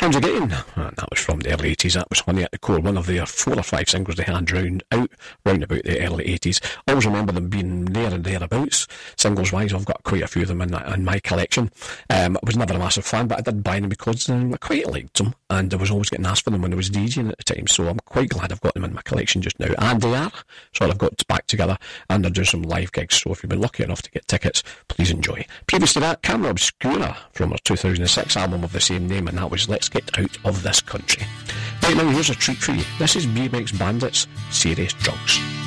Hands Again, and that was from the early 80s. That was Honey at the Core, one of their 4 or 5 singles they had round about the early 80s. Always remember them being there and thereabouts. Singles wise, I've got quite a few of them in my collection. I was never a massive fan, but I did buy them because I quite liked them, and I was always getting asked for them when I was DJing at the time, so I'm quite glad I've got them in my collection just now. And they are sort of got back together, and they're doing some live gigs, so if you've been lucky enough to get tickets, please enjoy. Previous to that, Camera Obscura from our 2006 album of the same name, and that was Let's Get Out of This Country. Right now, here's a treat for you. This is BMX Bandits, Serious Drugs.